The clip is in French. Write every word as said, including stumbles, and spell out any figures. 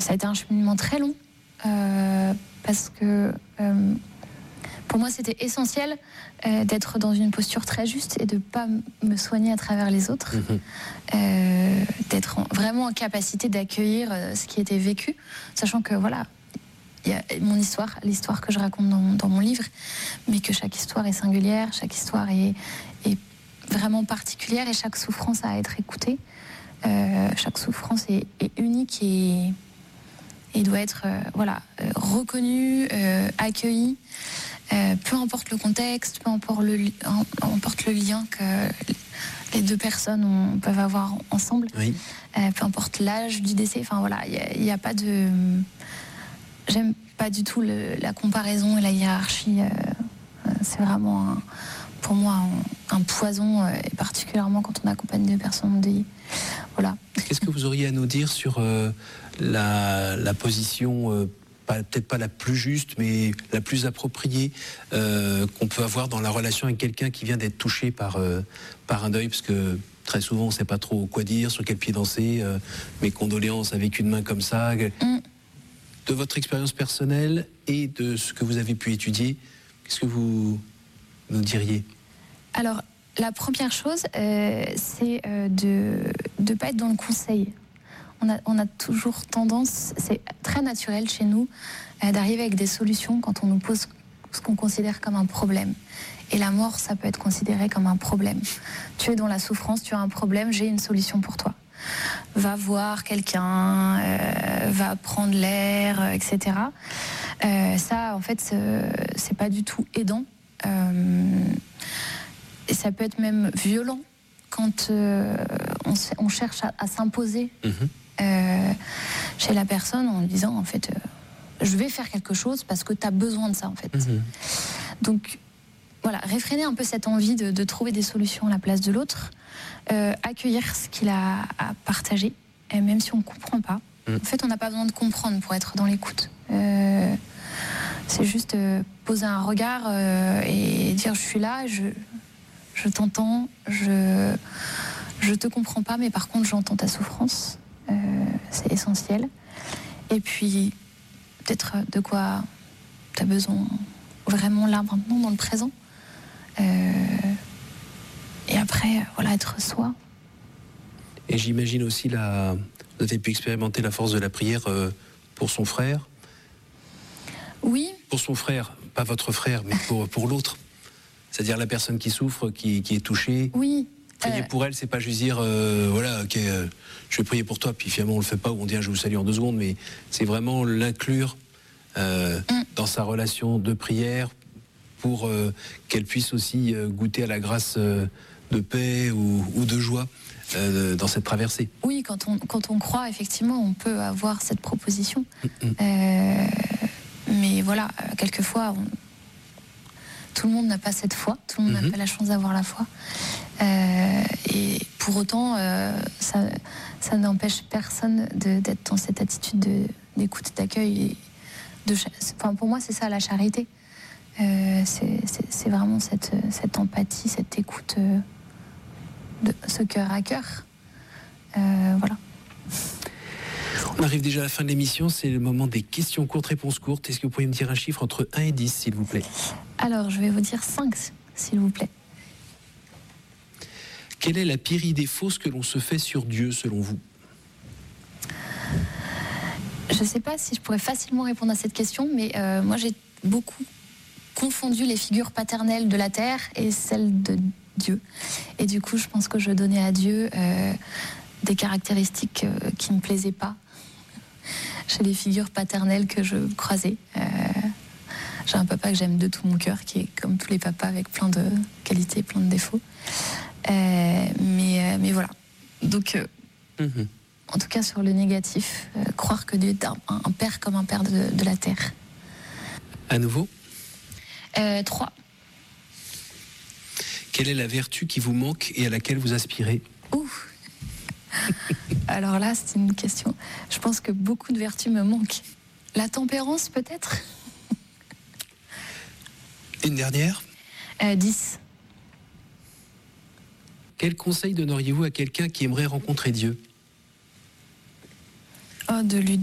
ça a été un cheminement très long, euh, parce que euh, pour moi, c'était essentiel euh, d'être dans une posture très juste et de ne pas m- me soigner à travers les autres, Mhm. euh, d'être en- vraiment en capacité d'accueillir euh, ce qui était vécu, sachant que voilà, il y a mon histoire, l'histoire que je raconte dans, dans mon livre, mais que chaque histoire est singulière, chaque histoire est, est vraiment particulière et chaque souffrance a à être écoutée. Euh, chaque souffrance est, est unique et, et doit être euh, voilà, euh, reconnue, euh, accueillie, euh, peu importe le contexte, peu importe le, li- peu importe le lien que les deux personnes ont- peuvent avoir ensemble, Oui. euh, peu importe l'âge du décès. Enfin voilà, il n'y a, a pas de... J'aime pas du tout le, la comparaison et la hiérarchie. Euh, euh, c'est vraiment, un, pour moi, un, un poison, euh, et particulièrement quand on accompagne des personnes endeuillées. Voilà. Qu'est-ce que vous auriez à nous dire sur euh, la, la position, euh, pas- peut-être pas la plus juste, mais la plus appropriée euh, qu'on peut avoir dans la relation avec quelqu'un qui vient d'être touché par, euh, par un deuil, parce que très souvent on ne sait pas trop quoi dire, sur quel pied danser, euh, mes condoléances avec une main comme ça. Mm. De votre expérience personnelle et de ce que vous avez pu étudier, qu'est-ce que vous nous diriez ? Alors, la première chose, euh, c'est euh, de ne pas être dans le conseil. On a, on a toujours tendance, c'est très naturel chez nous, euh, d'arriver avec des solutions quand on nous pose ce qu'on considère comme un problème. Et la mort, ça peut être considéré comme un problème. Tu es dans la souffrance, tu as un problème, j'ai une solution pour toi. Va voir quelqu'un, euh, va prendre l'air, euh, et cetera. Euh, ça, en fait, c'est, c'est pas du tout aidant. Euh, et ça peut être même violent quand euh, on, on cherche à, à s'imposer Mmh. euh, chez la personne en lui disant, en fait, euh, je vais faire quelque chose parce que tu as besoin de ça, en fait. Mmh. Donc, voilà, réfréner un peu cette envie de, de trouver des solutions à la place de l'autre, euh, accueillir ce qu'il a à partager, et même si on ne comprend pas. Mm. En fait, on n'a pas besoin de comprendre pour être dans l'écoute. Euh, c'est juste euh, poser un regard euh, et dire je suis là, je, je t'entends, je je te comprends pas, mais par contre j'entends ta souffrance. Euh, c'est essentiel. Et puis peut-être de quoi tu as besoin vraiment là maintenant dans le présent. Euh, et après, voilà, être soi. Et j'imagine aussi, la... vous avez pu expérimenter la force de la prière euh, pour son frère. Oui. Pour son frère, pas votre frère, mais pour, pour l'autre. C'est-à-dire la personne qui souffre, qui, qui est touchée. Oui. Prier euh... pour elle, c'est pas juste dire, euh, voilà, ok, euh, je vais prier pour toi, puis finalement on le fait pas, ou on dit, je vous salue en deux secondes, mais c'est vraiment l'inclure euh, mm. dans sa relation de prière, pour euh, qu'elle puisse aussi euh, goûter à la grâce euh, de paix ou, ou de joie euh, dans cette traversée. Oui, quand on, quand on croit, effectivement, on peut avoir cette proposition. Mm-hmm. Euh, mais voilà, quelquefois, on, tout le monde n'a pas cette foi, tout le monde mm-hmm. n'a pas la chance d'avoir la foi. Euh, et pour autant, euh, ça, ça n'empêche personne de, d'être dans cette attitude de, d'écoute, d'accueil. Et de, enfin, pour moi, c'est ça la charité. Euh, c'est, c'est, c'est vraiment cette, cette empathie, cette écoute, euh, de ce cœur à cœur. Euh, voilà. On arrive déjà à la fin de l'émission, c'est le moment des questions courtes, réponses courtes. Est-ce que vous pourriez me dire un chiffre entre un et dix, s'il vous plaît ? Alors, je vais vous dire cinq, s'il vous plaît. Quelle est la pire idée fausse que l'on se fait sur Dieu, selon vous ? Je ne sais pas si je pourrais facilement répondre à cette question, mais euh, moi, j'ai beaucoup confondu les figures paternelles de la terre et celles de Dieu. Et du coup, je pense que je donnais à Dieu euh, des caractéristiques euh, qui ne me plaisaient pas chez les figures paternelles que je croisais. Euh, j'ai un papa que j'aime de tout mon cœur, qui est comme tous les papas, avec plein de qualités, plein de défauts. Euh, mais, euh, mais voilà. Donc, euh, mm-hmm. en tout cas, sur le négatif, euh, croire que Dieu est un, un père comme un père de, de la terre. À nouveau ? Euh, trois. Quelle est la vertu qui vous manque et à laquelle vous aspirez ? Ouh. Alors là, c'est une question. Je pense que beaucoup de vertus me manquent. La tempérance, peut-être ? Une dernière ? euh, dix. Quel conseil donneriez-vous à quelqu'un qui aimerait rencontrer Dieu ? Oh, de lui